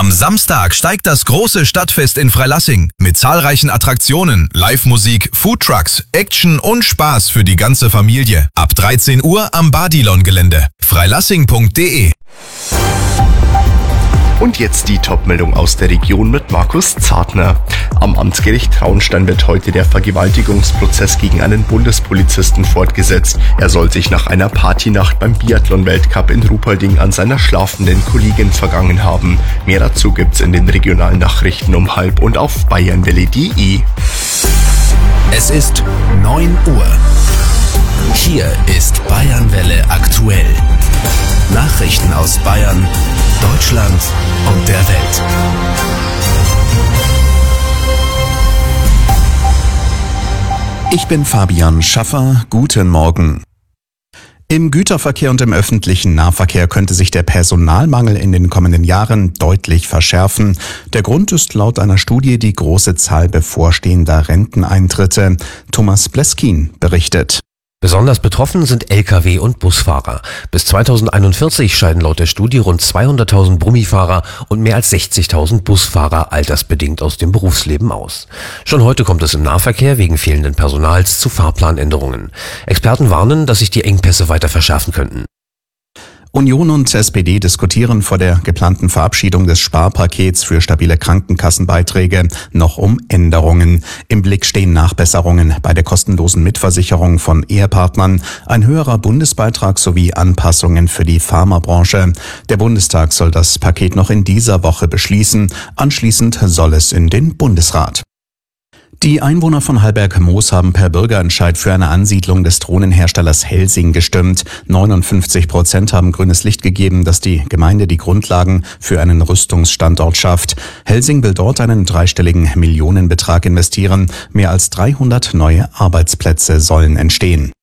Am Samstag steigt das große Stadtfest in Freilassing mit zahlreichen Attraktionen, Live-Musik, Foodtrucks, Action und Spaß für die ganze Familie. Ab 13 Uhr am Badilon-Gelände. freilassing.de. Und jetzt die Top-Meldung aus der Region mit Markus Zartner. Am Amtsgericht Traunstein wird heute der Vergewaltigungsprozess gegen einen Bundespolizisten fortgesetzt. Er soll sich nach einer Partynacht beim Biathlon-Weltcup in Ruhpolding an seiner schlafenden Kollegin vergangen haben. Mehr dazu gibt's in den regionalen Nachrichten um 12:30 und auf bayernwelle.de. Es ist 9 Uhr. Hier ist Bayernwelle aktuell. Nachrichten aus Bayern, Deutschland und der Welt. Ich bin Fabian Schaffer. Guten Morgen. Im Güterverkehr und im öffentlichen Nahverkehr könnte sich der Personalmangel in den kommenden Jahren deutlich verschärfen. Der Grund ist laut einer Studie die große Zahl bevorstehender Renteneintritte. Thomas Bleskin berichtet. Besonders betroffen sind Lkw- und Busfahrer. Bis 2041 scheiden laut der Studie rund 200.000 Brummifahrer und mehr als 60.000 Busfahrer altersbedingt aus dem Berufsleben aus. Schon heute kommt es im Nahverkehr wegen fehlenden Personals zu Fahrplanänderungen. Experten warnen, dass sich die Engpässe weiter verschärfen könnten. Union und SPD diskutieren vor der geplanten Verabschiedung des Sparpakets für stabile Krankenkassenbeiträge noch um Änderungen. Im Blick stehen Nachbesserungen bei der kostenlosen Mitversicherung von Ehepartnern, ein höherer Bundesbeitrag sowie Anpassungen für die Pharmabranche. Der Bundestag soll das Paket noch in dieser Woche beschließen. Anschließend soll es in den Bundesrat. Die Einwohner von Hallberg-Moos haben per Bürgerentscheid für eine Ansiedlung des Drohnenherstellers Helsing gestimmt. 59% haben grünes Licht gegeben, dass die Gemeinde die Grundlagen für einen Rüstungsstandort schafft. Helsing will dort einen dreistelligen Millionenbetrag investieren. Mehr als 300 neue Arbeitsplätze sollen entstehen.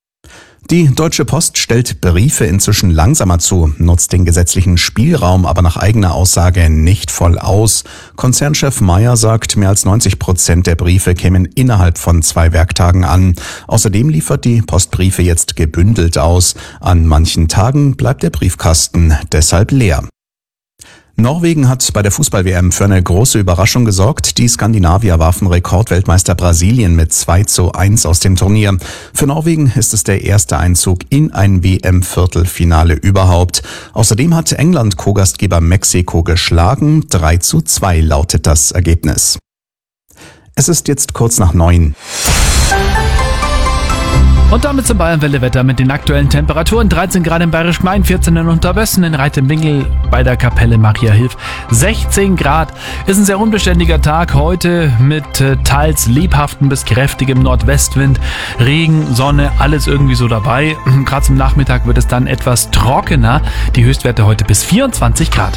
Die Deutsche Post stellt Briefe inzwischen langsamer zu, nutzt den gesetzlichen Spielraum aber nach eigener Aussage nicht voll aus. Konzernchef Meyer sagt, mehr als 90% der Briefe kämen innerhalb von 2 Werktagen an. Außerdem liefert die Post Briefe jetzt gebündelt aus. An manchen Tagen bleibt der Briefkasten deshalb leer. Norwegen hat bei der Fußball-WM für eine große Überraschung gesorgt. Die Skandinavier warfen Rekordweltmeister Brasilien mit 2:1 aus dem Turnier. Für Norwegen ist es der erste Einzug in ein WM-Viertelfinale überhaupt. Außerdem hat England Co-Gastgeber Mexiko geschlagen. 3:2 lautet das Ergebnis. Es ist jetzt kurz nach 9. Und damit zum Bayernwelle-Wetter mit den aktuellen Temperaturen. 13 Grad im Bayerischen Main, 14 in Unterbössen, in Reit-im-Winkl bei der Kapelle Maria Hilf 16 Grad. Ist ein sehr unbeständiger Tag heute mit teils lebhaftem bis kräftigem Nordwestwind, Regen, Sonne, alles irgendwie so dabei. Gerade zum Nachmittag wird es dann etwas trockener. Die Höchstwerte heute bis 24 Grad.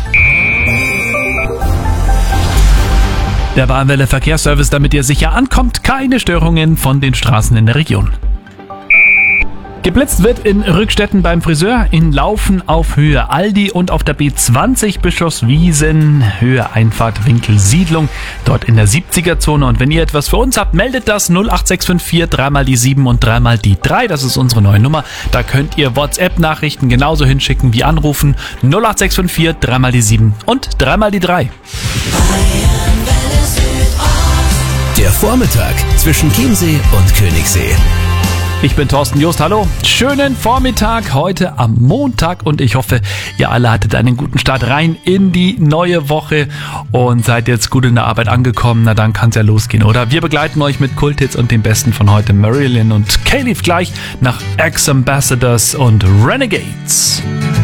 Der Bayernwelle Verkehrsservice, damit ihr sicher ankommt. Keine Störungen von den Straßen in der Region. Geblitzt wird in Rückstetten beim Friseur, in Laufen auf Höhe Aldi und auf der B20 Bischofswiesen, Höhe Einfahrt Winkelsiedlung, dort in der 70er-Zone. Und wenn ihr etwas für uns habt, meldet das 08654 3 die 7 und 3 die 3. Das ist unsere neue Nummer. Da könnt ihr WhatsApp-Nachrichten genauso hinschicken wie anrufen. 08654 3 die 7 und 3 die 3. Der Vormittag zwischen Chiemsee und Königssee. Ich bin Thorsten Jost, hallo. Schönen Vormittag heute am Montag und ich hoffe, ihr alle hattet einen guten Start rein in die neue Woche und seid jetzt gut in der Arbeit angekommen. Na dann kann's ja losgehen, oder? Wir begleiten euch mit Kulthits und dem Besten von heute. Marilyn und Caliph gleich nach Ex-Ambassadors und Renegades.